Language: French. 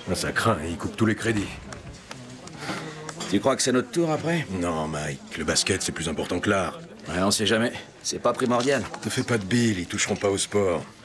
Ça craint, il coupe tous les crédits. Tu crois que c'est notre tour après? Non, Mike, le basket, c'est plus important que l'art. Ouais, on sait jamais. C'est pas primordial. Ne fais pas de bile, ils toucheront pas au sport.